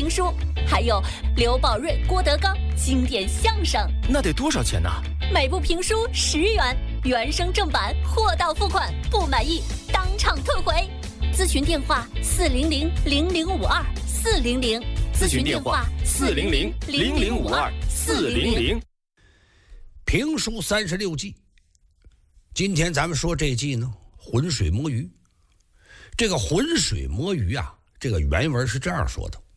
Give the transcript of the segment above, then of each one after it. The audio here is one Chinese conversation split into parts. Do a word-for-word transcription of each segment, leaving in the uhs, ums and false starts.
评书，还有刘宝瑞、郭德纲经典相声。 那得多少钱呢？ 每部评书十元，原声正版，货到付款，不满意当场退回。咨询电话：四零零零零五二四零零。 咨询电话：四零零零零五二四零零。 评书三十六计，今天咱们说这计呢，浑水摸鱼。这个浑水摸鱼啊，这个原文是这样说的：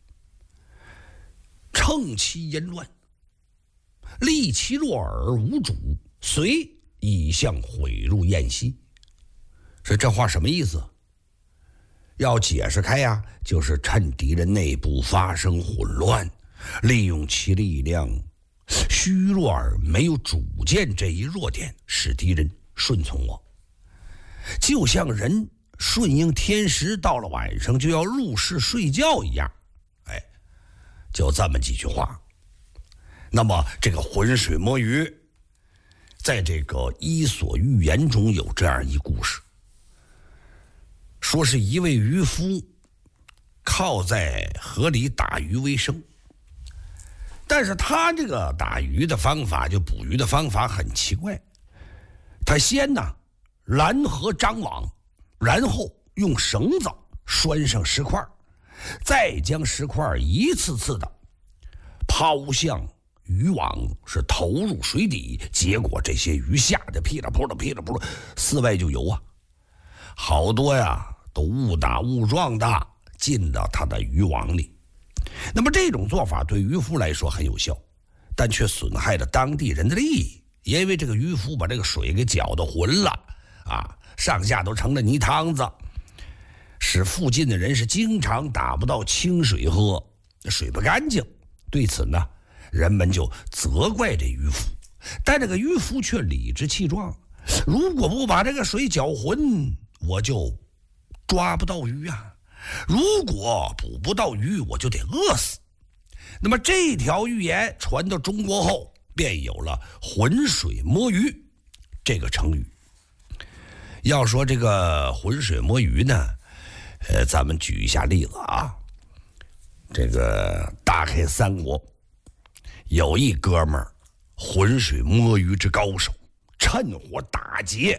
乘其淫乱，利其若耳无主，遂以相毁入燕西。所以这话什么意思？要解释开呀，就是趁敌人内部发生混乱，利用其力量虚弱而没有主见这一弱点，使敌人顺从我。就像人顺应天时，到了晚上就要入室睡觉一样。哎，就这么几句话。那么这个浑水摸鱼，在这个《伊索寓言》中有这样一故事，说是一位渔夫靠在河里打鱼为生，但是他这个打鱼的方法，就捕鱼的方法很奇怪。他先呢拦河张网，然后用绳子拴上石块，再将石块一次次的抛向渔网，是投入水底，结果这些鱼吓得噼里扑啦噼里扑啦四外就游啊，好多呀都误打误撞的进到他的渔网里。那么这种做法对渔夫来说很有效，但却损害了当地人的利益，因为这个渔夫把这个水给搅得浑了啊，上下都成了泥汤子，使附近的人是经常打不到清水喝，水不干净。对此呢，人们就责怪这渔夫，但这个渔夫却理直气壮，如果不把这个水搅浑，我就抓不到鱼啊，如果捕不到鱼，我就得饿死。那么这条寓言传到中国后，便有了浑水摸鱼这个成语。要说这个浑水摸鱼呢，呃，咱们举一下例子啊。这个大开三国，有一哥们儿浑水摸鱼之高手，趁火打劫，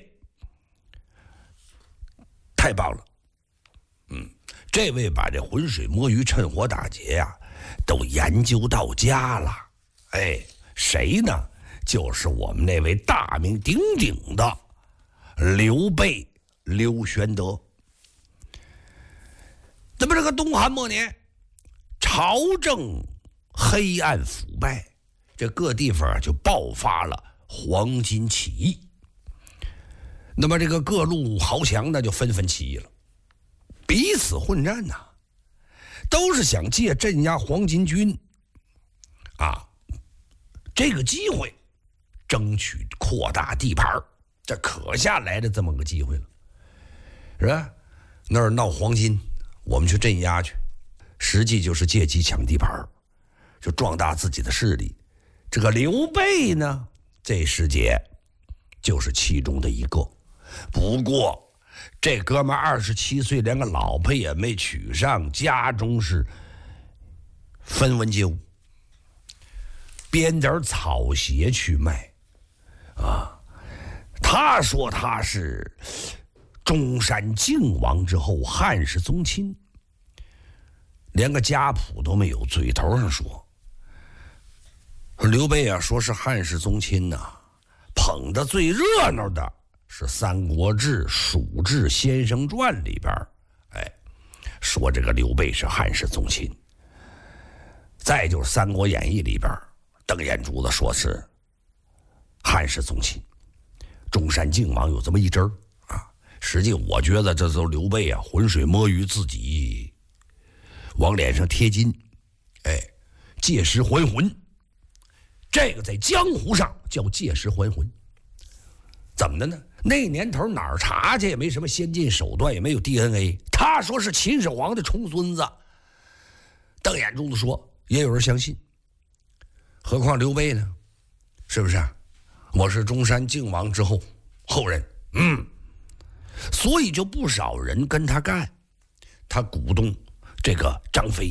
太棒了。嗯，这位把这浑水摸鱼、趁火打劫呀、啊，都研究到家了。哎，谁呢？就是我们那位大名鼎鼎的刘备刘玄德。那么这个东汉末年，朝政黑暗腐败，这各地方就爆发了黄巾起义。那么这个各路豪强呢，就纷纷起义了，彼此混战呐、啊，都是想借镇压黄巾军啊这个机会，争取扩大地盘，这可下来的这么个机会了，是吧？那儿闹黄巾，我们去镇压去，实际就是借机抢地盘，就壮大自己的势力。这个刘备呢，这时节就是其中的一个。不过这哥们二十七岁，连个老婆也没娶上，家中是分文皆无，编点草鞋去卖啊。他说他是中山靖王之后汉室宗亲，连个家谱都没有，嘴头上说。刘备啊，说是汉室宗亲呐、啊，捧得最热闹的是《三国志·蜀志先生传》里边，哎，说这个刘备是汉室宗亲。再就是《三国演义》里边，邓眼珠子说是汉室宗亲。中山靖王有这么一针啊，实际我觉得这都刘备啊浑水摸鱼，自己往脸上贴金，哎，借尸还魂。这个在江湖上叫借尸还魂。怎么的呢？那年头哪儿查去，也没什么先进手段，也没有 D N A。他说是秦始皇的重孙子，瞪眼珠子说，也有人相信。何况刘备呢？是不是啊？我是中山靖王之后后人，嗯，所以就不少人跟他干。他鼓动这个张飞